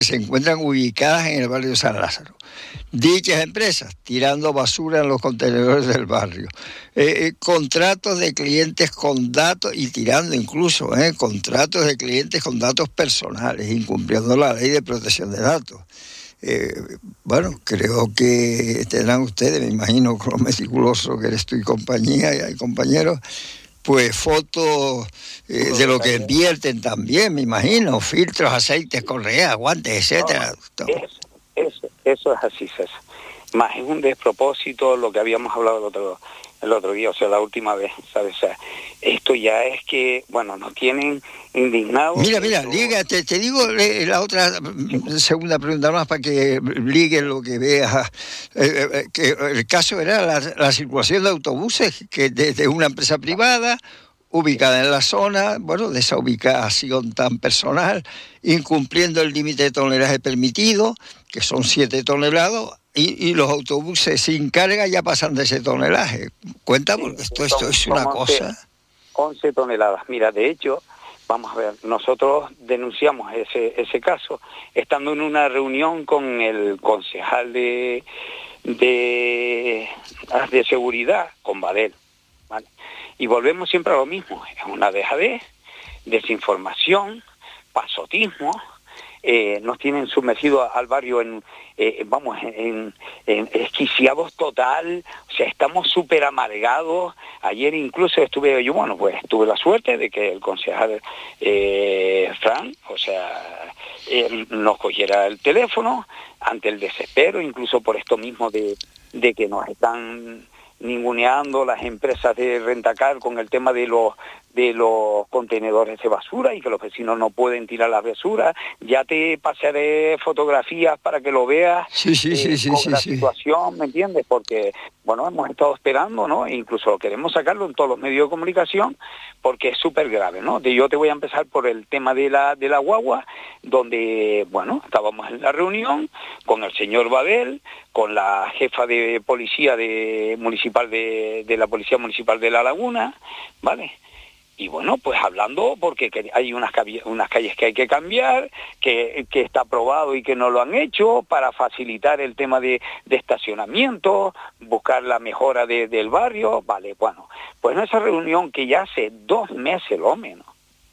se encuentran ubicadas en el barrio de San Lázaro. Dichas empresas tirando basura en los contenedores del barrio. Contratos de clientes con datos y tirando incluso contratos de clientes con datos personales, incumpliendo la ley de protección de datos. Bueno, creo que tendrán ustedes, me imagino, con lo meticuloso que eres tú y compañía, y hay compañeros, pues fotos de lo que invierten también, me imagino, filtros, aceites, correas, guantes, etcétera. Eso es así, César. Más es un despropósito lo que habíamos hablado el otro día, o sea, la última vez, ¿sabes? O sea, esto ya es que, bueno, nos tienen indignados. Mira, liga, te digo la otra segunda pregunta más para que ligue lo que veas. Que el caso era la circulación de autobuses que desde una empresa privada ubicada en la zona, bueno, de esa ubicación tan personal, incumpliendo el límite de tonelaje permitido, que son 7 toneladas, y los autobuses sin carga ya pasan de ese tonelaje. Cuenta, porque esto es una cosa. 11 toneladas. Mira, de hecho, vamos a ver, nosotros denunciamos ese caso, estando en una reunión con el concejal de seguridad, con Badel, ¿vale? Y volvemos siempre a lo mismo, es una dejadez, desinformación, pasotismo. Nos tienen sumergido al barrio en esquiciados total, o sea, estamos súper amargados. Ayer incluso tuve la suerte de que el concejal Fran, o sea, nos cogiera el teléfono ante el desespero, incluso por esto mismo de que nos están ninguneando las empresas de rentacar con el tema de los contenedores de basura y que los vecinos no pueden tirar la basura. Ya te pasaré fotografías para que lo veas. Sí. Situación, ¿me entiendes? Porque, bueno, hemos estado esperando, ¿no? E incluso queremos sacarlo en todos los medios de comunicación porque es súper grave, ¿no? Yo te voy a empezar por el tema de la guagua, donde, bueno, estábamos en la reunión con el señor Babel, con la jefa de policía municipal de la Policía Municipal de La Laguna, ¿vale? Y bueno, pues hablando porque hay unas calles que hay que cambiar, que está aprobado y que no lo han hecho, para facilitar el tema de estacionamiento, buscar la mejora del barrio, vale, bueno. Pues en esa reunión que ya hace 2 meses lo menos,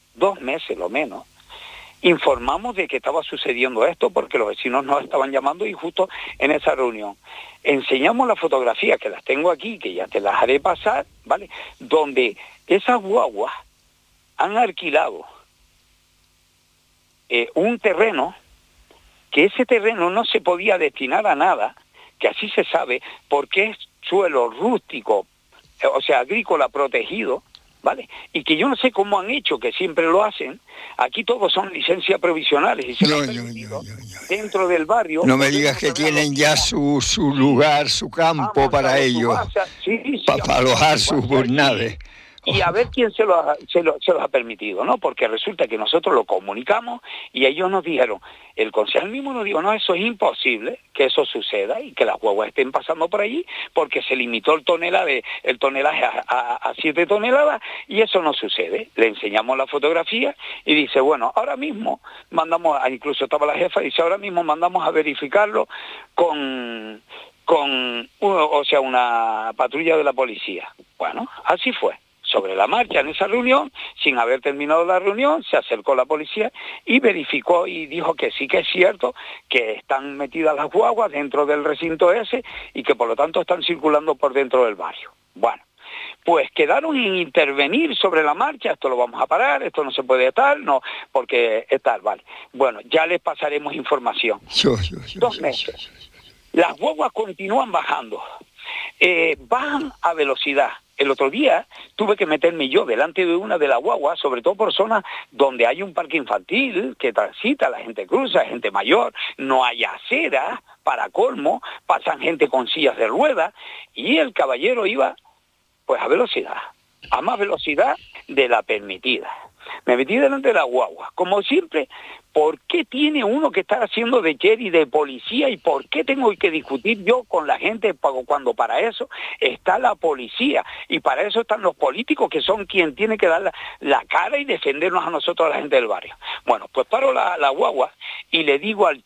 informamos de que estaba sucediendo esto porque los vecinos nos estaban llamando y justo en esa reunión enseñamos las fotografías, que las tengo aquí, que ya te las haré pasar, ¿vale? Donde esas guaguas han alquilado un terreno, que ese terreno no se podía destinar a nada, que así se sabe, porque es suelo rústico, o sea, agrícola protegido, ¿vale? Y que yo no sé cómo han hecho, que siempre lo hacen. Aquí todos son licencias provisionales y se lo han permitido dentro del barrio. No me digas que tienen ya su lugar, su campo para ellos, para alojar sus naves. Y a ver quién se los ha permitido, ¿no? Porque resulta que nosotros lo comunicamos y ellos nos dijeron, el concejal mismo nos dijo, no, eso es imposible que eso suceda y que las guaguas estén pasando por allí porque se limitó el tonelaje a 7 toneladas y eso no sucede. Le enseñamos la fotografía y dice, bueno, ahora mismo mandamos, incluso estaba la jefa, dice, ahora mismo mandamos a verificarlo con una patrulla de la policía. Bueno, así fue. Sobre la marcha, en esa reunión, sin haber terminado la reunión, se acercó la policía y verificó y dijo que sí que es cierto que están metidas las guaguas dentro del recinto ese y que por lo tanto están circulando por dentro del barrio. Bueno, pues quedaron en intervenir sobre la marcha, esto lo vamos a parar, esto no se puede estar, no, porque es tal, vale. Bueno, ya les pasaremos información. 2 meses. Las guaguas continúan bajando, bajan a velocidad. El otro día tuve que meterme yo delante de una de las guaguas, sobre todo por zonas donde hay un parque infantil que transita, la gente cruza, gente mayor, no hay acera, para colmo, pasan gente con sillas de ruedas, y el caballero iba pues a velocidad, a más velocidad de la permitida. Me metí delante de la guagua, como siempre. ¿Por qué tiene uno que estar haciendo de sheriff, de policía, y por qué tengo que discutir yo con la gente cuando para eso está la policía y para eso están los políticos, que son quien tiene que dar la cara y defendernos a nosotros, a la gente del barrio? Bueno, pues paro la guagua y le digo al